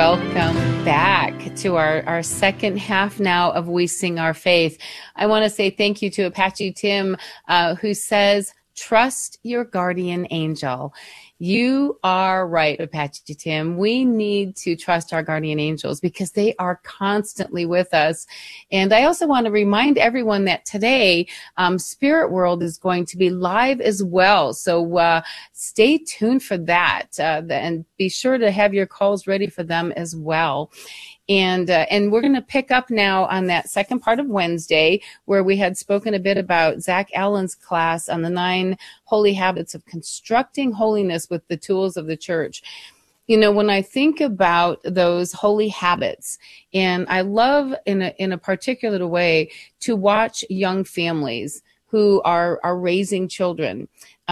welcome back to our second half now of We Sing Our Faith. I want to say thank you to Apache Tim, who says, trust your guardian angel. You are right, Apache Tim. We need to trust our guardian angels because they are constantly with us. And I also want to remind everyone that today, Spirit World is going to be live as well. So stay tuned for that, and be sure to have your calls ready for them as well. And we're going to pick up now on that second part of Wednesday, where we had spoken a bit about Zach Allen's class on the 9 holy habits of constructing holiness with the tools of the church. You know, when I think about those holy habits, and I love in a particular way to watch young families who are raising children,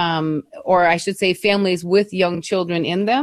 or I should say families with young children in them.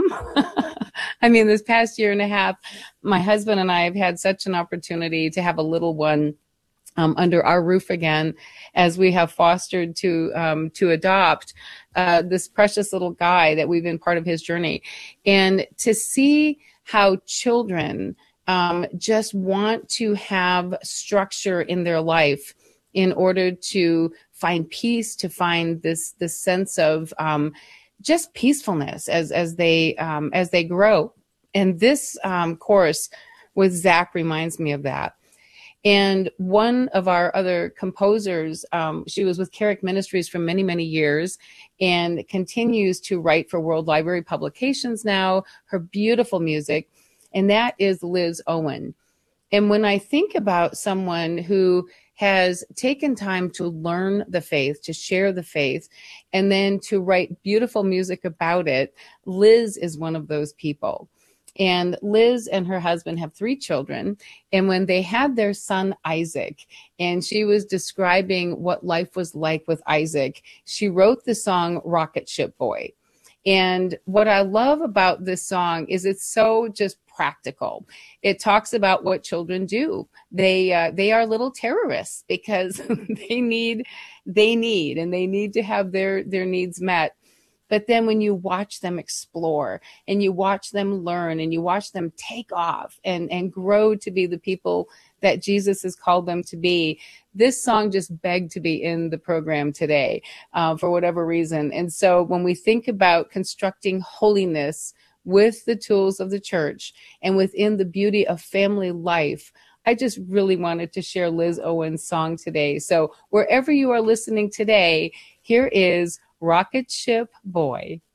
I mean, this past year and a half, my husband and I have had such an opportunity to have a little one under our roof again, as we have fostered to adopt this precious little guy that we've been part of his journey. And to see how children just want to have structure in their life in order to find peace, to find this sense of just peacefulness as they grow. And this course with Zach reminds me of that. And one of our other composers, she was with Carrick Ministries for many, many years and continues to write for World Library Publications now, her beautiful music, and that is Liz Owen. And when I think about someone who has taken time to learn the faith, to share the faith, and then to write beautiful music about it, Liz is one of those people. And Liz and her husband have 3 children. And when they had their son, Isaac, and she was describing what life was like with Isaac, she wrote the song Rocket Ship Boy. And what I love about this song is it's so just practical. It talks about what children do. They are little terrorists because they need to have their needs met. But then when you watch them explore and you watch them learn and you watch them take off and grow to be the people that Jesus has called them to be, this song just begged to be in the program today for whatever reason. And so when we think about constructing holiness with the tools of the church and within the beauty of family life, I just really wanted to share Liz Owen's song today. So wherever you are listening today, here is Rocket Ship Boy.